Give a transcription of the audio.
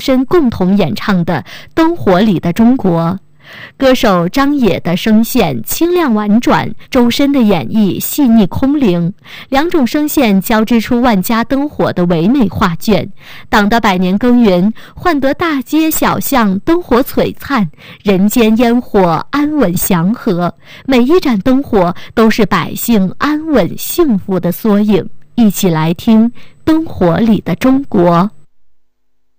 申共同演唱的《灯火里的中国》。歌手张也的声线清亮婉转，周深的演绎细腻空灵，两种声线交织出万家灯火的唯美画卷。党的百年耕耘，换得大街小巷灯火璀璨，人间烟火安稳祥和。每一盏灯火都是百姓安稳幸福的缩影。一起来听《灯火里的中国》。